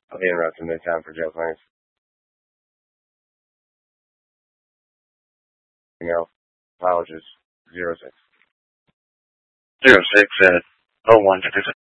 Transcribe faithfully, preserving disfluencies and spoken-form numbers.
I'll be in route to Midtown for jail claims. You know, apologies. Zero six. Zero six at oh one six.